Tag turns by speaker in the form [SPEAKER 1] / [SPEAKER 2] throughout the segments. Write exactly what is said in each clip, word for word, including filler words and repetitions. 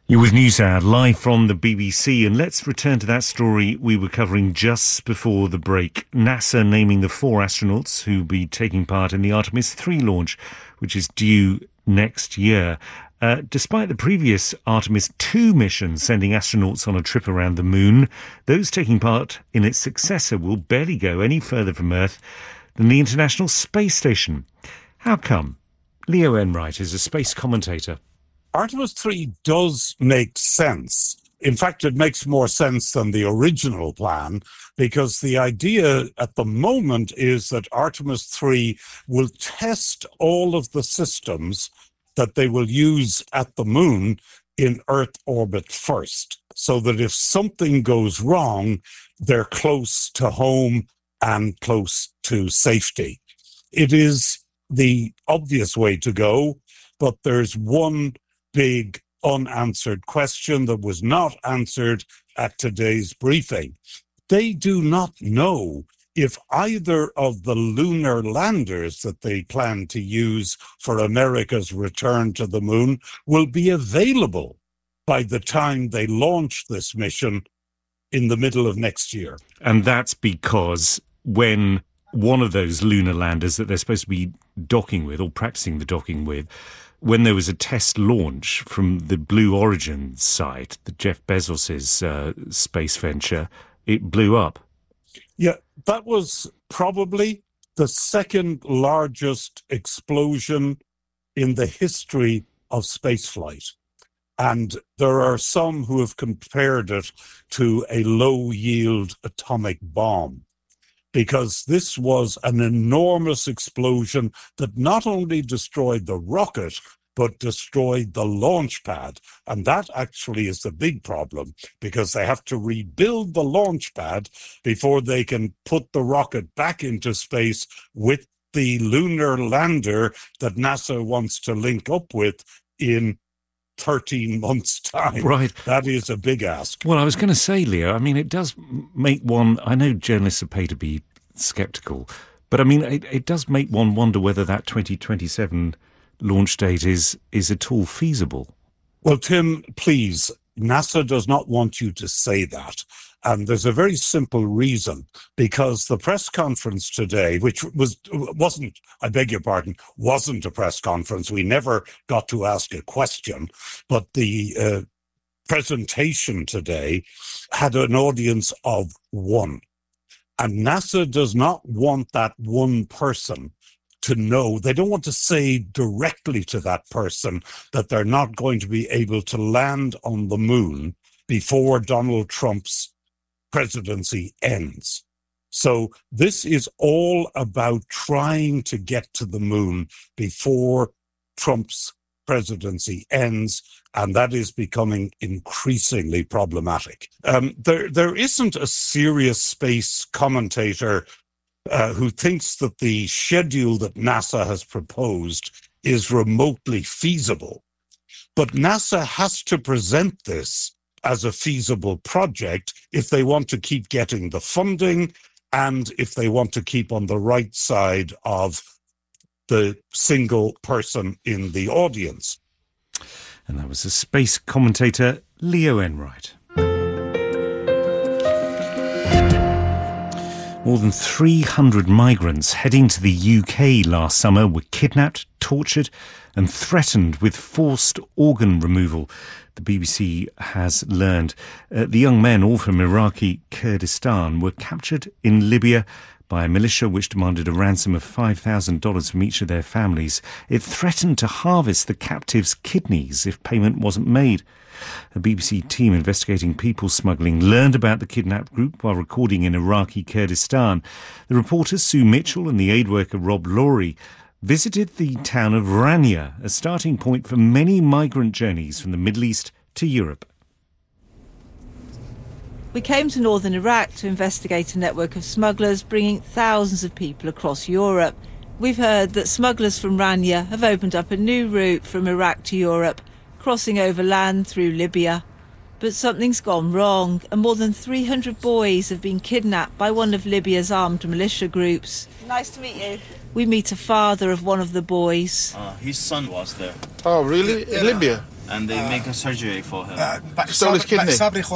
[SPEAKER 1] You're with NewsHour, live from the B B C, and let's return to that story we were covering just before the break. NASA naming the four astronauts who'll be taking part in the Artemis three launch, which is due next year. Uh, despite the previous Artemis two mission sending astronauts on a trip around the moon, those taking part in its successor will barely go any further from Earth than the International Space Station. How come? Leo Enright is a space commentator.
[SPEAKER 2] Artemis three does make sense. In fact, it makes more sense than the original plan, because the idea at the moment is that Artemis three will test all of the systems that they will use at the moon in Earth orbit first, so that if something goes wrong, they're close to home and close to safety. It is the obvious way to go, but there's one big unanswered question that was not answered at today's briefing. They do not know if either of the lunar landers that they plan to use for America's return to the moon will be available by the time they launch this mission in the middle of next year.
[SPEAKER 1] And that's because when one of those lunar landers that they're supposed to be docking with, or practicing the docking with, when there was a test launch from the Blue Origin site, the Jeff Bezos's uh, space venture, it blew up.
[SPEAKER 2] Yeah, that was probably the second largest explosion in the history of spaceflight. And there are some who have compared it to a low-yield atomic bomb, because this was an enormous explosion that not only destroyed the rocket, but destroyed the launch pad. And that actually is the big problem, because they have to rebuild the launch pad before they can put the rocket back into space with the lunar lander that NASA wants to link up with in thirteen months' time.
[SPEAKER 1] Right.
[SPEAKER 2] That is a big ask.
[SPEAKER 1] Well, I was going to say, Leo, I mean, it does make one... I know journalists are paid to be sceptical, but I mean, it, it does make one wonder whether that twenty twenty-seven launch date is, is at all feasible.
[SPEAKER 2] Well, Tim, please, NASA does not want you to say that. And there's a very simple reason, because the press conference today, which was, wasn't, I beg your pardon, wasn't a press conference. We never got to ask a question, but the uh, presentation today had an audience of one. And NASA does not want that one person to know. They don't want to say directly to that person that they're not going to be able to land on the moon before Donald Trump's presidency ends. So this is all about trying to get to the moon before Trump's presidency ends, and that is becoming increasingly problematic. Um, there, there isn't a serious space commentator uh, who thinks that the schedule that NASA has proposed is remotely feasible. But NASA has to present this as a feasible project if they want to keep getting the funding and if they want to keep on the right side of the single person in the audience.
[SPEAKER 1] And that was the space commentator Leo Enright. More than three hundred migrants heading to the U K last summer were kidnapped, tortured and threatened with forced organ removal, the B B C has learned. Uh, the young men, all from Iraqi Kurdistan, were captured in Libya by a militia which demanded a ransom of five thousand dollars from each of their families. It threatened to harvest the captives' kidneys if payment wasn't made. A B B C team investigating people smuggling learned about the kidnapped group while recording in Iraqi Kurdistan. The reporters Sue Mitchell and the aid worker Rob Laurie visited the town of Rania, a starting point for many migrant journeys from the Middle East to Europe.
[SPEAKER 3] We came to northern Iraq to investigate a network of smugglers bringing thousands of people across Europe. We've heard that smugglers from Rania have opened up a new route from Iraq to Europe, crossing over land through Libya. But something's gone wrong, and more than three hundred boys have been kidnapped by one of Libya's armed militia groups. Nice to meet you. We meet a father of one of the boys.
[SPEAKER 4] Uh, his son was there.
[SPEAKER 5] Oh, really? In Libya?
[SPEAKER 4] And they make a surgery for him.
[SPEAKER 5] Stole his kidney.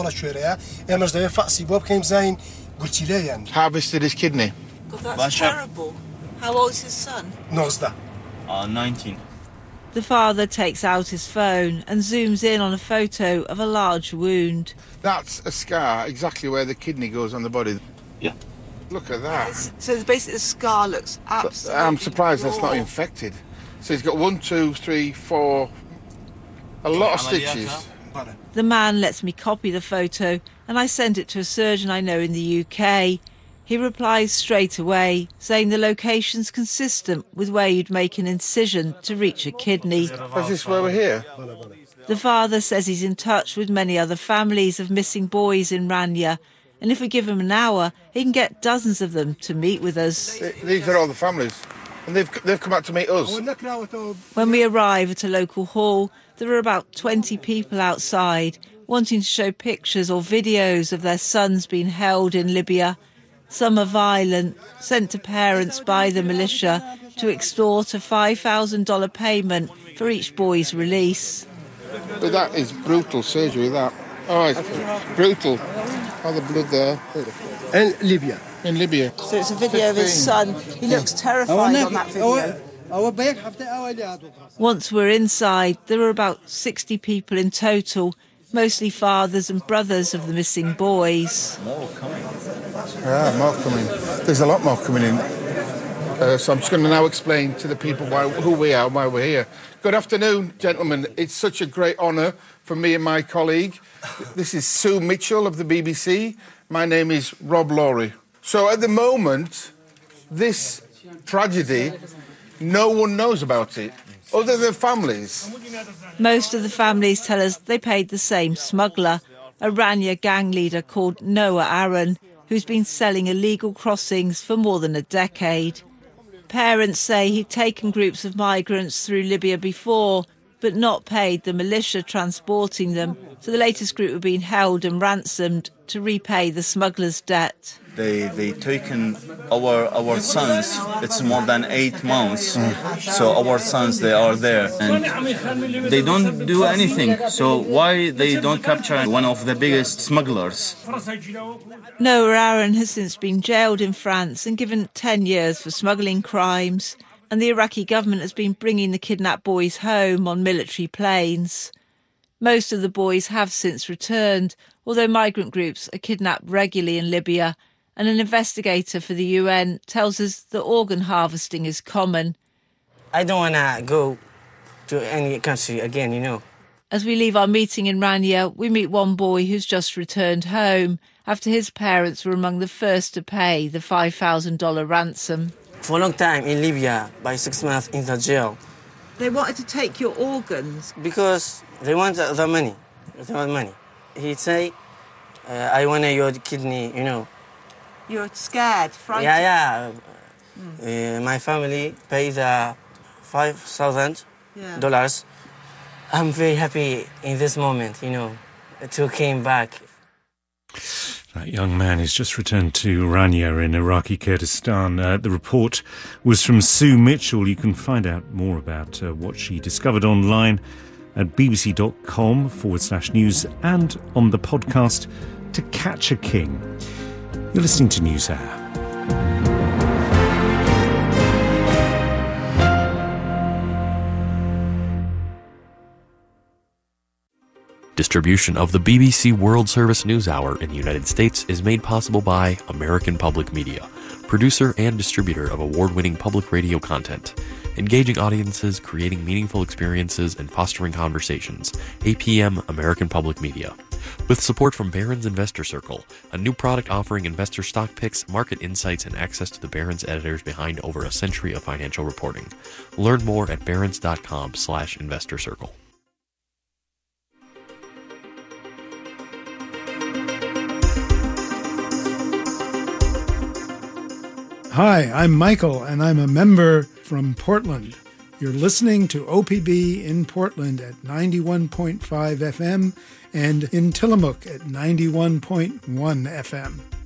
[SPEAKER 5] Harvested his kidney.
[SPEAKER 3] God, that's terrible. How old is his son?
[SPEAKER 4] Uh, nineteen.
[SPEAKER 3] The father takes out his phone and zooms in on a photo of a large wound.
[SPEAKER 5] That's a scar exactly where the kidney goes on the body.
[SPEAKER 4] Yeah.
[SPEAKER 5] Look at that.
[SPEAKER 3] So basically the scar looks absolutely
[SPEAKER 5] I'm surprised
[SPEAKER 3] raw.
[SPEAKER 5] that's not infected. So he's got one, two, three, four, a lot of stitches.
[SPEAKER 3] The man lets me copy the photo and I send it to a surgeon I know in the U K. He replies straight away, saying the location's consistent with where you'd make an incision to reach a kidney.
[SPEAKER 5] Is this where we're here?
[SPEAKER 3] The father says he's in touch with many other families of missing boys in Rania, and if we give him an hour, he can get dozens of them to meet with us.
[SPEAKER 5] These are all the families, and they've they've come out to meet us.
[SPEAKER 3] When we arrive at a local hall, there are about twenty people outside, wanting to show pictures or videos of their sons being held in Libya. Some are violent, sent to parents by the militia to extort a five thousand dollars payment for each boy's release.
[SPEAKER 5] But that is brutal surgery, that. Oh, it's brutal. Oh, the blood there.
[SPEAKER 6] In Libya.
[SPEAKER 5] In Libya.
[SPEAKER 3] So it's a video of his son. He looks terrified on that video. Once we're inside, there are about sixty people in total, mostly fathers and brothers of the missing boys.
[SPEAKER 4] More coming.
[SPEAKER 5] Yeah, more coming. There's a lot more coming in. Uh, so I'm just going to now explain to the people why, who we are and why we're here. Good afternoon, gentlemen. It's such a great honour for me and my colleague. This is Sue Mitchell of the B B C. My name is Rob Laurie. So at the moment, this tragedy, no one knows about it, other than families.
[SPEAKER 3] Most of the families tell us they paid the same smuggler, a Rania gang leader called Noah Aaron, who's been selling illegal crossings for more than a decade. Parents say he'd taken groups of migrants through Libya before, but not paid the militia transporting them, so the latest group were being held and ransomed to repay the smuggler's debt.
[SPEAKER 4] They they taken our our sons. It's more than eight months. Mm. So our sons, they are there and they don't do anything. So why they don't capture one of the biggest smugglers?
[SPEAKER 3] Noah Aaron has since been jailed in France and given ten years for smuggling crimes. And the Iraqi government has been bringing the kidnapped boys home on military planes. Most of the boys have since returned, although migrant groups are kidnapped regularly in Libya, and an investigator for the U N tells us that organ harvesting is common.
[SPEAKER 7] I don't want to go to any country again, you know.
[SPEAKER 3] As we leave our meeting in Rania, we meet one boy who's just returned home after his parents were among the first to pay the five thousand dollars ransom.
[SPEAKER 7] For a long time in Libya, by six months in the jail.
[SPEAKER 3] They wanted to take your organs?
[SPEAKER 7] Because they want the money. They want money. He'd say, uh, I want your kidney, you know.
[SPEAKER 3] You're scared, frightened?
[SPEAKER 7] Yeah, yeah. Mm. Uh, my family paid uh, five thousand dollars. Yeah. I'm very happy in this moment, you know, to came back.
[SPEAKER 1] That young man has just returned to Rania in Iraqi Kurdistan. Uh, the report was from Sue Mitchell. You can find out more about uh, what she discovered online at bbc.com forward slash news and on the podcast To Catch a King. You're listening to NewsHour.
[SPEAKER 8] Distribution of the B B C World Service News Hour in the United States is made possible by American Public Media, producer and distributor of award-winning public radio content, engaging audiences, creating meaningful experiences, and fostering conversations. A P M American Public Media. With support from Barron's Investor Circle, a new product offering investor stock picks, market insights, and access to the Barron's editors behind over a century of financial reporting. Learn more at barrons.com slash investor circle.
[SPEAKER 9] Hi, I'm Michael, and I'm a member from Portland. You're listening to O P B in Portland at ninety-one point five F M and in Tillamook at ninety-one point one F M.